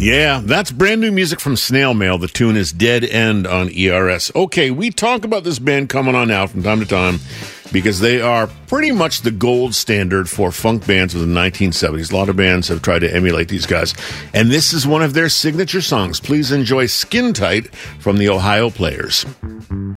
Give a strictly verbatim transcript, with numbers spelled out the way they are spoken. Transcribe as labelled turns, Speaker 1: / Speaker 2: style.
Speaker 1: Yeah, that's brand new music from Snail Mail. The tune is Dead End on E R S. Okay, we talk about this band coming on out from time to time because they are pretty much the gold standard for funk bands of the nineteen seventies. A lot of bands have tried to emulate these guys. And this is one of their signature songs. Please enjoy Skin Tight from the Ohio Players.